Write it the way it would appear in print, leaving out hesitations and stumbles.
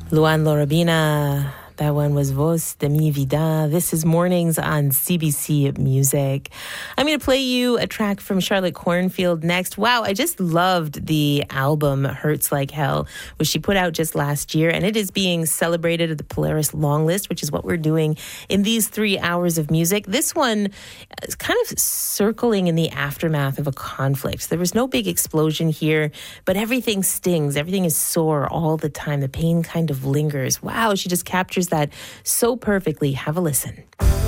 Luan Lorabina. That one was Voz de mi vida. This is Mornings on CBC Music. I'm going to play you a track from Charlotte Cornfield next. Wow, I just loved the album Hurts Like Hell, which she put out just last year, and it is being celebrated at the Polaris Long List, which is what we're doing in these 3 hours of music. This one is kind of circling in the aftermath of a conflict. There was no big explosion here, but everything stings. Everything is sore all the time. The pain kind of lingers. Wow, she just captures that so perfectly. Have a listen.